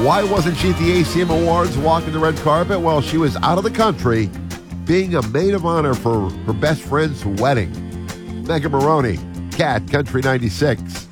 Why wasn't she at the ACM Awards walking the red carpet? Well, she was out of the country being a maid of honor for her best friend's wedding. Megan Maroney, Cat Country 96.